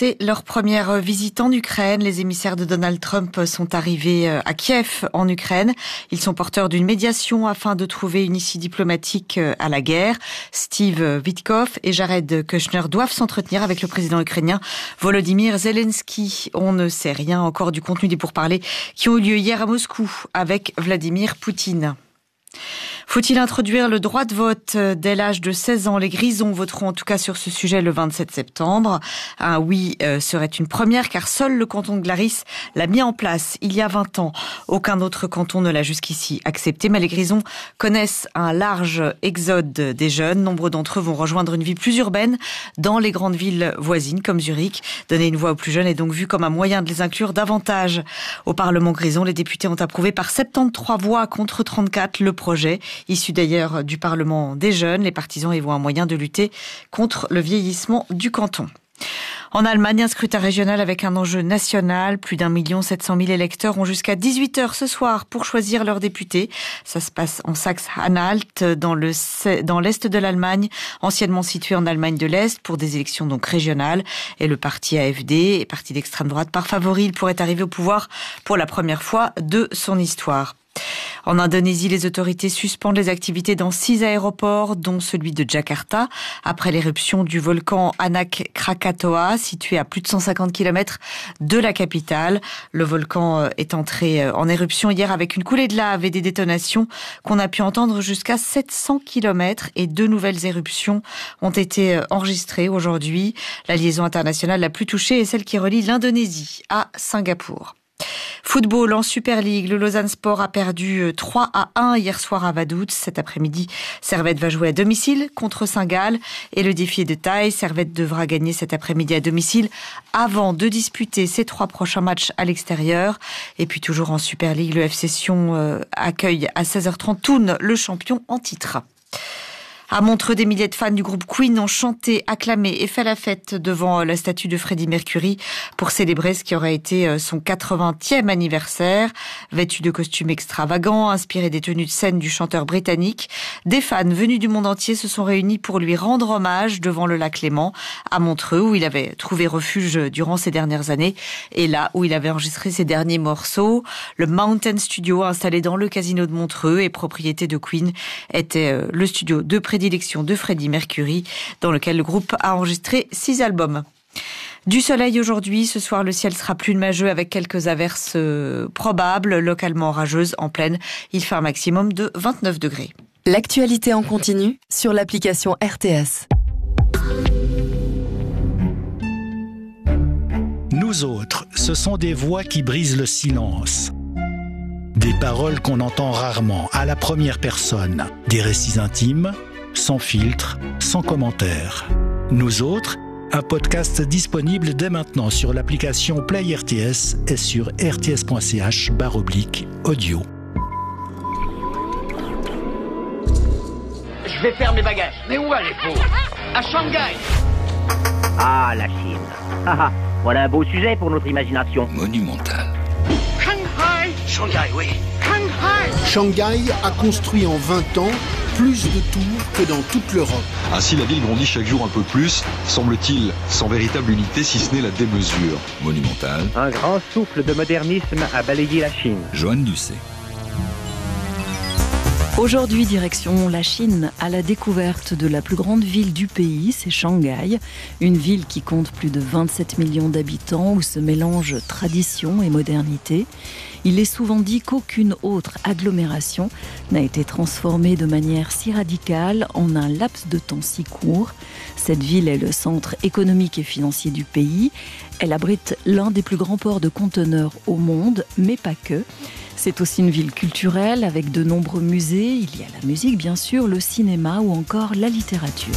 C'est leur première visite en Ukraine. Les émissaires de Donald Trump sont arrivés à Kiev, en Ukraine. Ils sont porteurs d'une médiation afin de trouver une issue diplomatique à la guerre. Steve Witkoff et Jared Kushner doivent s'entretenir avec le président ukrainien Volodymyr Zelensky. On ne sait rien encore du contenu des pourparlers qui ont eu lieu hier à Moscou avec Vladimir Poutine. Faut-il introduire le droit de vote dès l'âge de 16 ans? Les Grisons voteront en tout cas sur ce sujet le 27 septembre. Un oui serait une première car seul le canton de Glaris l'a mis en place il y a 20 ans. Aucun autre canton ne l'a jusqu'ici accepté, mais les Grisons connaissent un large exode des jeunes. Nombreux d'entre eux vont rejoindre une vie plus urbaine dans les grandes villes voisines comme Zurich. Donner une voix aux plus jeunes est donc vu comme un moyen de les inclure davantage. Au Parlement grison, les députés ont approuvé par 73 voix contre 34 le projet. Issu d'ailleurs du Parlement des jeunes, les partisans y voient un moyen de lutter contre le vieillissement du canton. En Allemagne, un scrutin régional avec un enjeu national. Plus d'1 700 000 électeurs ont jusqu'à 18h ce soir pour choisir leurs députés. Ça se passe en Saxe-Anhalt, dans l'est de l'Allemagne, anciennement situé en Allemagne de l'Est, pour des élections donc régionales. Et le parti AfD, parti d'extrême droite par favori, il pourrait arriver au pouvoir pour la première fois de son histoire. En Indonésie, les autorités suspendent les activités dans 6 aéroports, dont celui de Jakarta, après l'éruption du volcan Anak Krakatoa, situé à plus de 150 km de la capitale. Le volcan est entré en éruption hier avec une coulée de lave et des détonations qu'on a pu entendre jusqu'à 700 km, et 2 nouvelles éruptions ont été enregistrées aujourd'hui. La liaison internationale la plus touchée est celle qui relie l'Indonésie à Singapour. Football en Super League, le Lausanne Sport a perdu 3-1 hier soir à Vaduz. Cet après-midi, Servette va jouer à domicile contre Saint-Gall et le défi est de taille. Servette devra gagner cet après-midi à domicile avant de disputer ses 3 prochains matchs à l'extérieur. Et puis toujours en Super League, le FC Sion accueille à 16h30 Thun, le champion en titre. À Montreux, des milliers de fans du groupe Queen ont chanté, acclamé et fait la fête devant la statue de Freddie Mercury pour célébrer ce qui aurait été son 80e anniversaire. Vêtus de costumes extravagants, inspirés des tenues de scène du chanteur britannique, des fans venus du monde entier se sont réunis pour lui rendre hommage devant le lac Léman, à Montreux, où il avait trouvé refuge durant ces dernières années et là où il avait enregistré ses derniers morceaux. Le Mountain Studio, installé dans le casino de Montreux et propriété de Queen, était le studio de prédilection de Freddie Mercury, dans lequel le groupe a enregistré 6 albums. Du soleil aujourd'hui, ce soir le ciel sera plus nuageux avec quelques averses probables, localement orageuses en plaine. Il fait un maximum de 29 degrés. L'actualité en continu sur l'application RTS. Nous autres, ce sont des voix qui brisent le silence. Des paroles qu'on entend rarement, à la première personne. Des récits intimes, sans filtre, sans commentaire. Nous autres, un podcast disponible dès maintenant sur l'application Play RTS et sur rts.ch/audio. Je vais faire mes bagages. Mais où allez-vous? À Shanghai. Ah, la Chine. Voilà un beau sujet pour notre imagination. Monumental. Shanghai. Shanghai, oui. Shanghai. Shanghai a construit en 20 ans plus de tours que dans toute l'Europe. Ainsi, la ville grandit chaque jour un peu plus, semble-t-il, sans véritable unité si ce n'est la démesure. Monumental. Un grand souffle de modernisme a balayé la Chine. Joanne Ducé. Aujourd'hui, direction la Chine, à la découverte de la plus grande ville du pays, c'est Shanghai. Une ville qui compte plus de 27 millions d'habitants, où se mélangent tradition et modernité. Il est souvent dit qu'aucune autre agglomération n'a été transformée de manière si radicale en un laps de temps si court. Cette ville est le centre économique et financier du pays. Elle abrite l'un des plus grands ports de conteneurs au monde, mais pas que. C'est aussi une ville culturelle avec de nombreux musées. Il y a la musique, bien sûr, le cinéma ou encore la littérature.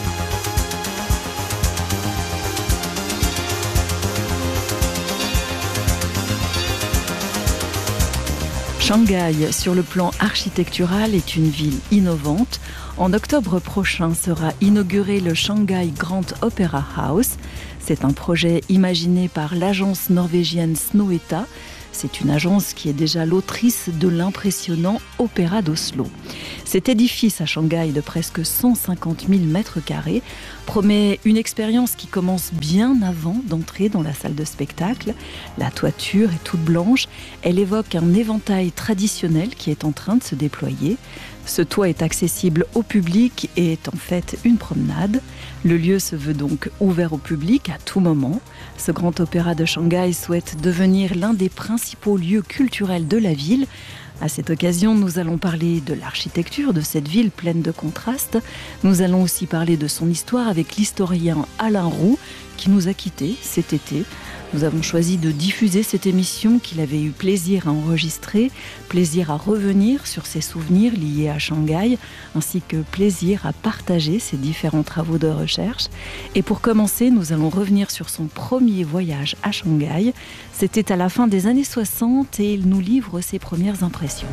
Shanghai, sur le plan architectural, est une ville innovante. En octobre prochain sera inauguré le Shanghai Grand Opera House. C'est un projet imaginé par l'agence norvégienne Snohetta. C'est une agence qui est déjà l'autrice de l'impressionnant Opéra d'Oslo. Cet édifice à Shanghai de presque 150 000 mètres carrés promet une expérience qui commence bien avant d'entrer dans la salle de spectacle. La toiture est toute blanche. Elle évoque un éventail traditionnel qui est en train de se déployer. Ce toit est accessible au public et est en fait une promenade. Le lieu se veut donc ouvert au public à tout moment. Ce grand opéra de Shanghai souhaite devenir l'un des principaux lieux culturels de la ville. À cette occasion, nous allons parler de l'architecture de cette ville pleine de contrastes. Nous allons aussi parler de son histoire avec l'historien Alain Roux, qui nous a quittés cet été. Nous avons choisi de diffuser cette émission qu'il avait eu plaisir à enregistrer, plaisir à revenir sur ses souvenirs liés à Shanghai, ainsi que plaisir à partager ses différents travaux de recherche. Et pour commencer, nous allons revenir sur son premier voyage à Shanghai. C'était à la fin des années 60 et il nous livre ses premières impressions.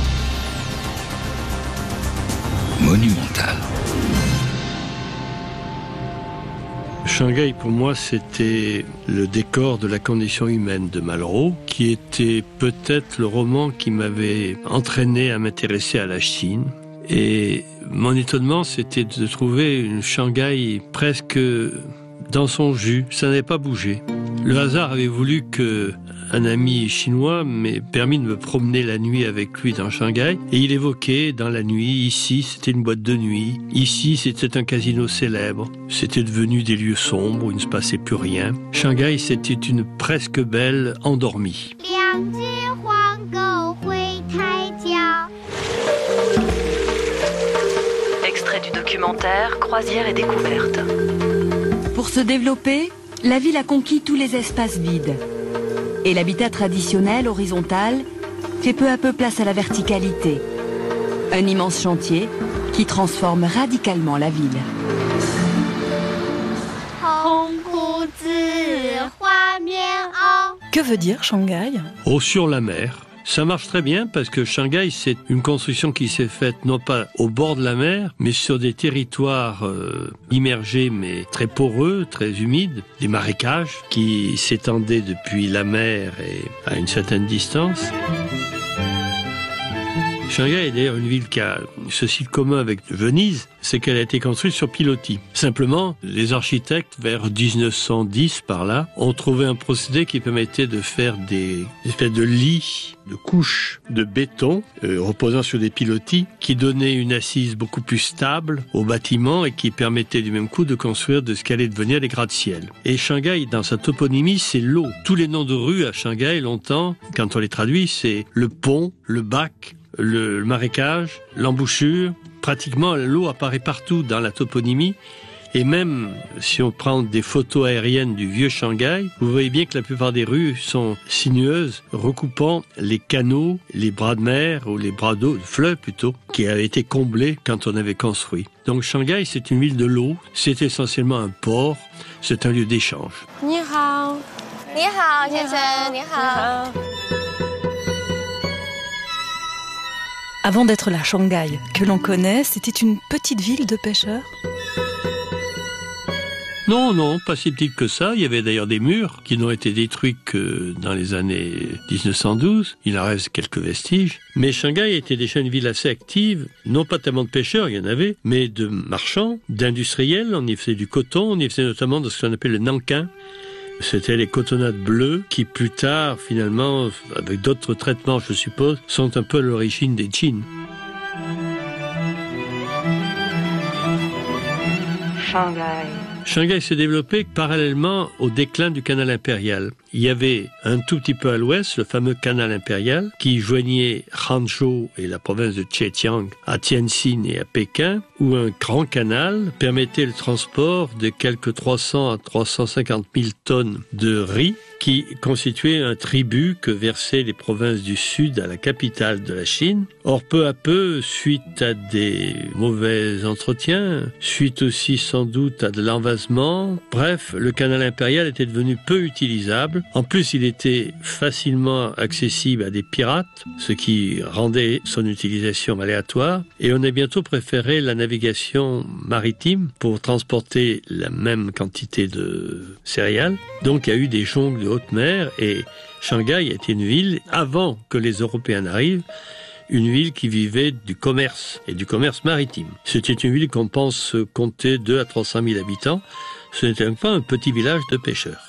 Monumental. Shanghai, pour moi, c'était le décor de La condition humaine de Malraux, qui était peut-être le roman qui m'avait entraîné à m'intéresser à la Chine. Et mon étonnement, c'était de trouver une Shanghai presque dans son jus. Ça n'avait pas bougé. Le hasard avait voulu qu'un ami chinois m'ait permis de me promener la nuit avec lui dans Shanghai. Et il évoquait dans la nuit, ici c'était une boîte de nuit, ici c'était un casino célèbre. C'était devenu des lieux sombres où il ne se passait plus rien. Shanghai, c'était une presque belle endormie. Extrait du documentaire Croisière et découverte. Pour se développer, la ville a conquis tous les espaces vides. Et l'habitat traditionnel, horizontal, fait peu à peu place à la verticalité. Un immense chantier qui transforme radicalement la ville. Que veut dire Shanghai ? Oh, sur la mer. Ça marche très bien parce que Shanghai, c'est une construction qui s'est faite non pas au bord de la mer, mais sur des territoires immergés mais très poreux, très humides, des marécages qui s'étendaient depuis la mer et à une certaine distance. Shanghai est d'ailleurs une ville qui a ceci de commun avec Venise, c'est qu'elle a été construite sur pilotis. Simplement, les architectes, vers 1910 par là, ont trouvé un procédé qui permettait de faire des espèces de lits, de couches de béton reposant sur des pilotis qui donnaient une assise beaucoup plus stable au bâtiment et qui permettait du même coup de construire de ce qu'allaient devenir les gratte-ciel. Et Shanghai, dans sa toponymie, c'est l'eau. Tous les noms de rues à Shanghai, longtemps, quand on les traduit, c'est le pont, le bac, le marécage, l'embouchure. Pratiquement, l'eau apparaît partout dans la toponymie. Et même si on prend des photos aériennes du vieux Shanghai, vous voyez bien que la plupart des rues sont sinueuses, recoupant les canaux, les bras de mer ou les bras d'eau, fleuves plutôt, qui avaient été comblés quand on avait construit. Donc Shanghai, c'est une ville de l'eau, c'est essentiellement un port, c'est un lieu d'échange. Ni hao. Ni hao,先生, ni hao. Avant d'être la Shanghai que l'on connaît, c'était une petite ville de pêcheurs ? Non, pas si petite que ça. Il y avait d'ailleurs des murs qui n'ont été détruits que dans les années 1912. Il en reste quelques vestiges. Mais Shanghai était déjà une ville assez active, non pas tellement de pêcheurs, il y en avait, mais de marchands, d'industriels. On y faisait du coton, on y faisait notamment de ce qu'on appelle le nankin. C'était les cotonnades bleues qui, plus tard, finalement, avec d'autres traitements, je suppose, sont un peu à l'origine des jeans. Shanghai s'est développé parallèlement au déclin du canal impérial. Il y avait un tout petit peu à l'ouest le fameux canal impérial qui joignait Hangzhou et la province de Zhejiang à Tianjin et à Pékin, où un grand canal permettait le transport de quelques 300 à 350 000 tonnes de riz qui constituait un tribut que versaient les provinces du Sud à la capitale de la Chine. Or, peu à peu, suite à des mauvais entretiens, suite aussi sans doute à de l'envasement, bref, le canal impérial était devenu peu utilisable. En plus, il était facilement accessible à des pirates, ce qui rendait son utilisation aléatoire. Et on a bientôt préféré la navigation maritime pour transporter la même quantité de céréales. Donc, il y a eu des jonques de haute mer, et Shanghai était une ville, avant que les Européens n'arrivent, une ville qui vivait du commerce, et du commerce maritime. C'était une ville qu'on pense compter 2 à 300 000 habitants. Ce n'était pas un petit village de pêcheurs.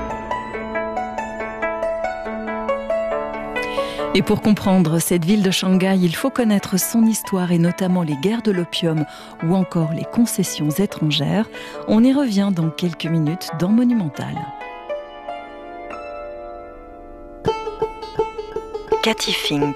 Et pour comprendre cette ville de Shanghai, il faut connaître son histoire et notamment les guerres de l'opium ou encore les concessions étrangères. On y revient dans quelques minutes dans Monumental. Cathy Fink.